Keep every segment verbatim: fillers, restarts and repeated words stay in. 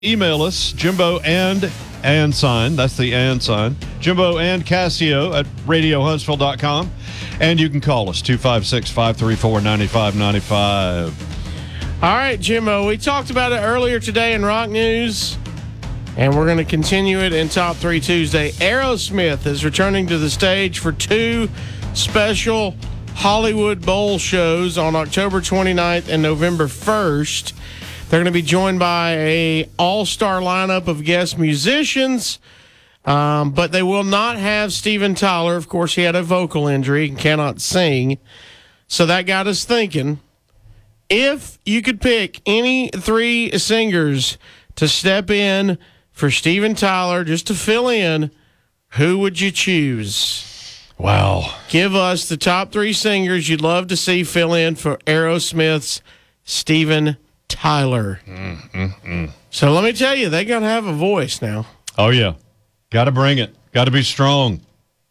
Email us, Jimbo and and sign. That's the and sign. Jimbo and Casio at radio huntsville dot com. And you can call us, two five six, five three four, nine five nine five. All right, Jimbo, we talked about it earlier today in Rock News, and we're going to continue it in Top three Tuesday. Aerosmith is returning to the stage for two special Hollywood Bowl shows on October twenty-ninth and November first. They're going to be joined by a all-star lineup of guest musicians, um, but they will not have Steven Tyler. Of course, he had a vocal injury and cannot sing. So that got us thinking, if you could pick any three singers to step in for Steven Tyler, just to fill in, who would you choose? Wow. Give us the top three singers you'd love to see fill in for Aerosmith's Steven Tyler. Mm, mm, mm. So let me tell you, they got to have a voice now. Oh, yeah. Got to bring it. Got to be strong.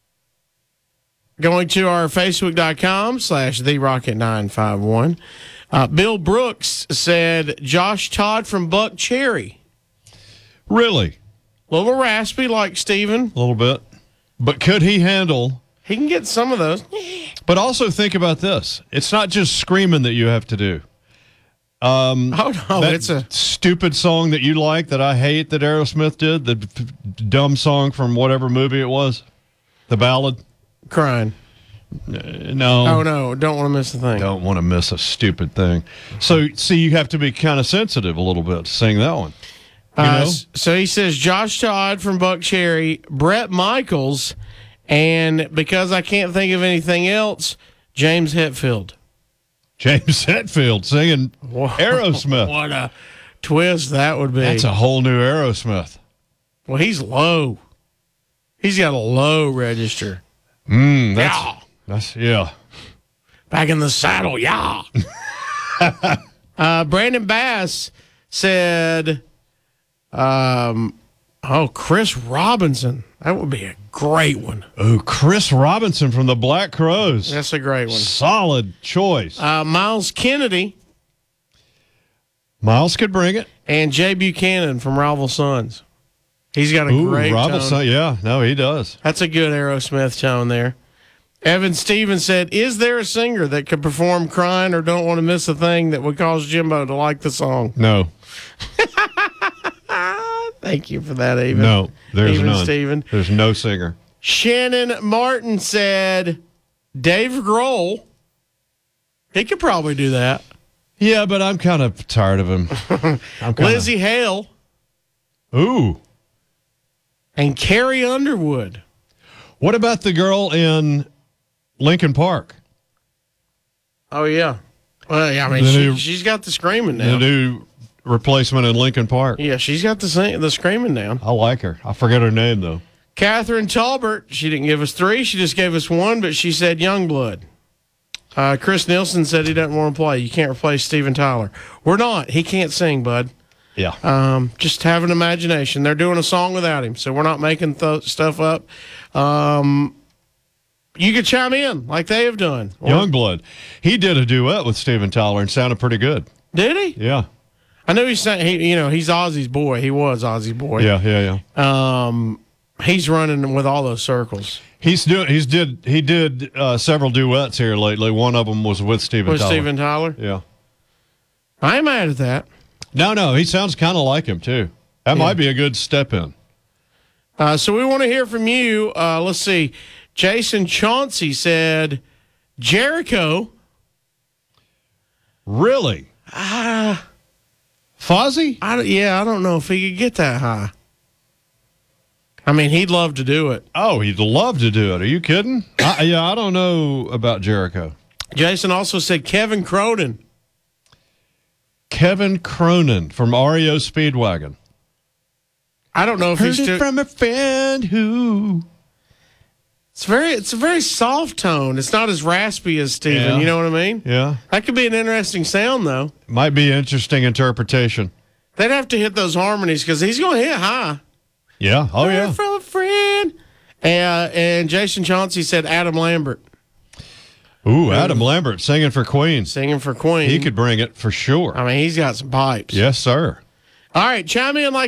Going to our Facebook.com slash The Rocket nine five one. Uh, Bill Brooks said Josh Todd from Buck Cherry. Really? A little raspy like Steven. A little bit. But could he handle... He can get some of those. But also think about this. It's not just screaming that you have to do. Um, oh, no, that it's a stupid song that you like that I hate that Aerosmith did, the p- dumb song from whatever movie it was, the ballad. Crying. Uh, no. Oh, no, don't want to miss a thing. Don't want to miss a stupid thing. So, see, you have to be kind of sensitive a little bit to sing that one. You uh, know? So he says Josh Todd from Buck Cherry, Brett Michaels, and because I can't think of anything else, James Hetfield. James Hetfield singing Aerosmith. What a twist that would be. That's a whole new Aerosmith. Well, he's low. He's got a low register. Mm, that's, yeah. That's, yeah. Back in the saddle, yeah. uh, Brandon Bass said, um, oh, Chris Robinson. That would be a great one. Oh, Chris Robinson from the Black Crowes. That's a great one. Solid choice. Uh, Miles Kennedy. Miles could bring it. And Jay Buchanan from Rival Sons. He's got a Ooh, great Rival tone. Son, yeah, no, he does. That's a good Aerosmith tone there. Evan Stevens said, is there a singer that could perform Crying or Don't Want to Miss a Thing that would cause Jimbo to like the song? No. Thank you for that, Evan. No, there's Even none. Steven. There's no singer. Shannon Martin said Dave Grohl. He could probably do that. Yeah, but I'm kind of tired of him. I'm kinda... Lizzie Hale. Ooh. And Carrie Underwood. What about the girl in Lincoln Park? Oh, yeah. Well, yeah, I mean, The she, new- she's got the screaming now. The new replacement in Lincoln Park. Yeah, she's got the sing- the screaming down. I like her. I forget her name, though. Catherine Talbert, she didn't give us three. She just gave us one, but she said Youngblood. Uh, Chris Nielsen said he doesn't want to play. You can't replace Steven Tyler. We're not. He can't sing, bud. Yeah. Um, just have an imagination. They're doing a song without him, so we're not making th- stuff up. Um, you could chime in like they have done. Or, Youngblood. He did a duet with Steven Tyler and sounded pretty good. Did he? Yeah. I knew he's saying he, you know, he's Ozzy's boy. He was Ozzy's boy. Yeah, yeah, yeah. Um, he's running with all those circles. He's doing. He's did. He did uh, several duets here lately. One of them was with Steven With Tyler. Steven Tyler. Yeah. I ain't mad at that. No, no. He sounds kind of like him too. That Yeah. might be a good step in. Uh, so we want to hear from you. Uh, let's see. Jason Chauncey said Jericho. Really? Ah, Fozzy? I, yeah, I don't know if he could get that high. I mean, he'd love to do it. Oh, he'd love to do it. Are you kidding? I, yeah, I don't know about Jericho. Jason also said Kevin Cronin. Kevin Cronin from R E O Speedwagon. I don't know if Heard he's it still. from a friend who. It's very, it's a very soft tone. It's not as raspy as Steven. Yeah. You know what I mean? Yeah. That could be an interesting sound, though. Might be interesting interpretation. They'd have to hit those harmonies because he's going to hit high. Yeah. Oh, yeah. From a friend. Uh, and Jason Chauncey said Adam Lambert. Ooh, Adam Lambert singing for Queen. Singing for Queen. He could bring it for sure. I mean, he's got some pipes. Yes, sir. All right, chime in like